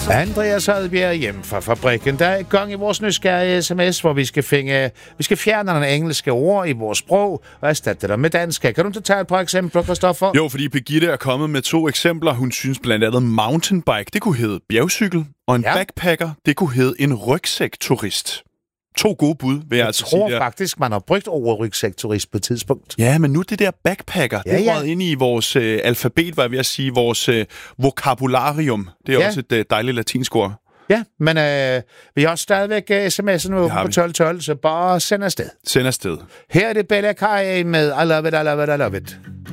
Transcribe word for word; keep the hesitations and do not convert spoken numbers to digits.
Andreas Hadbjerg hjem fra fabrikken. Der er i gang i vores nysgerrige sms, hvor vi skal, finge, vi skal fjerne nogle engelske ord i vores sprog og erstatte dem med danske. Kan du ikke tage et par eksempler, Christoffer? Jo, fordi Birgitte er kommet med to eksempler. Hun synes blandt andet mountainbike, det kunne hedde bjergcykel, og en ja. backpacker, det kunne hedde en rygsækturist. To gode bud, vil jeg, jeg altså sige. Jeg tror faktisk, man har brugt ordet rygsækturist på et tidspunkt. Ja, men nu det der backpacker, ja, det er ja. ind i vores øh, alfabet, var jeg ved at sige, vores øh, vokabularium. Det er ja. også et øh, dejligt latinsk ord. Ja, men øh, vi har stadigvæk uh, sms'en åben på tolv tolv, så bare send afsted. Send afsted. Her er det Bella Kai med I love it, I love it, I love it.